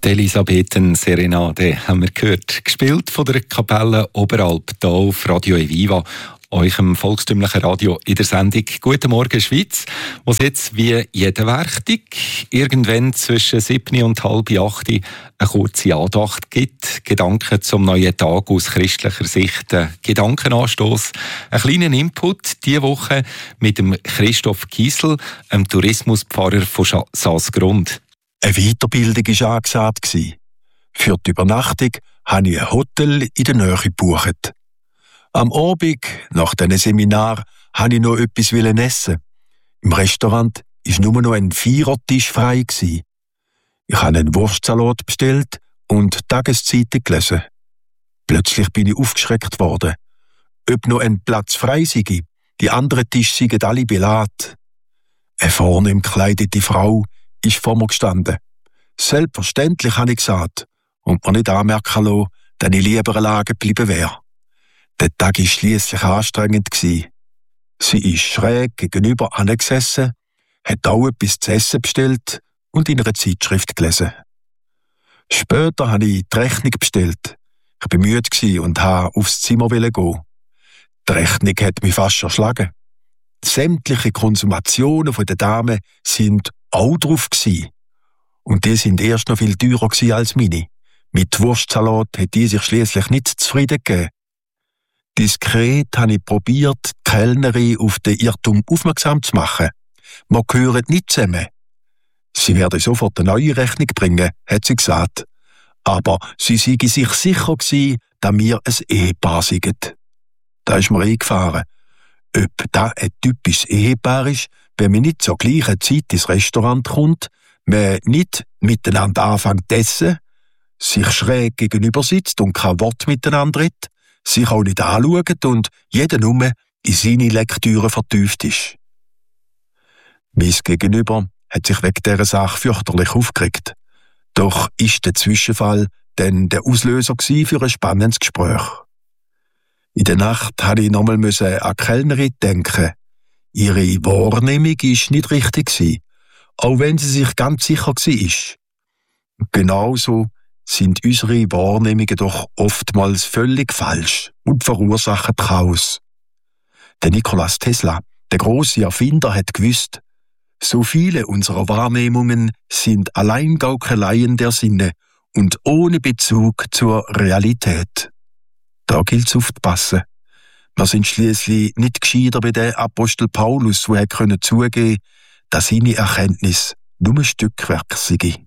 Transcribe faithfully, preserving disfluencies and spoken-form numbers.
Die Elisabethen Serenade haben wir gehört. Gespielt von der Kapelle Oberalp hier auf Radio Eviva, eurem volkstümlichen Radio in der Sendung «Guten Morgen Schweiz», wo es jetzt wie jeden Werktag irgendwann zwischen sieben und halb acht eine kurze Andacht gibt. Gedanken zum neuen Tag aus christlicher Sicht, ein Gedankenanstoss, einen kleinen Input diese Woche mit dem Christoph Giesel, einem Tourismuspfarrer von Saasgrund. Eine Weiterbildung war angesagt. Für die Übernachtung habe ich ein Hotel in der Nähe gebucht. Am Abend, nach diesem Seminar, wollte ich noch etwas essen. Im Restaurant war nur noch ein Vierertisch frei. Ich habe einen Wurstsalat bestellt und die Tageszeitung gelesen. Plötzlich bin ich aufgeschreckt worden. Ob noch ein Platz frei sei, die anderen Tische seien alle beladen. Eine vornehm gekleidete Frau ist vor mir gestanden. Selbstverständlich habe ich gesagt und mir nicht anmerken lassen, dass ich lieber alleine geblieben wäre. Der Tag war schliesslich anstrengend. Sie ist schräg gegenüber angesessen, hat auch etwas zu essen bestellt und in einer Zeitschrift gelesen. Später habe ich die Rechnung bestellt. Ich war müde und wollte aufs Zimmer gehen. Die Rechnung hat mich fast erschlagen. Sämtliche Konsumationen der Dame sind auch drauf gsi. Und die sind erst noch viel teurer gsi als meine. Mit Wurstsalat hat die sich schliesslich nicht zufrieden gegeben. Diskret habe ich probiert, die Kellnerin auf den Irrtum aufmerksam zu machen. Wir gehören nicht zusammen. Sie werde sofort eine neue Rechnung bringen, hat sie gesagt. Aber sie sei sich sicher gsi, dass wir ein Ehepaar seien. Da ist mir eingefahren. Ob das ein typisches Ehepaar ist, wenn man nicht zur gleichen Zeit ins Restaurant kommt, man nicht miteinander anfängt zu essen, sich schräg gegenüber sitzt und kein Wort miteinander redet, sich auch nicht anschaut und jeder nur in seine Lektüre vertieft ist. Mein Gegenüber hat sich wegen dieser Sache fürchterlich aufgeregt. Doch ist der Zwischenfall dann der Auslöser für ein spannendes Gespräch. In der Nacht musste ich nochmal an die Kellnerin denken. Ihre Wahrnehmung war nicht richtig, auch wenn sie sich ganz sicher war. Genauso sind unsere Wahrnehmungen doch oftmals völlig falsch und verursachen Chaos. Der Nikolaus Tesla, der grosse Erfinder, hat gewusst, so viele unserer Wahrnehmungen sind Alleingaukeleien der Sinne und ohne Bezug zur Realität. Da gilt es aufzupassen. Wir sind schliesslich nicht gescheiter bei dem Apostel Paulus, der zugeben konnte, dass seine Erkenntnis nur ein Stückwerk sei.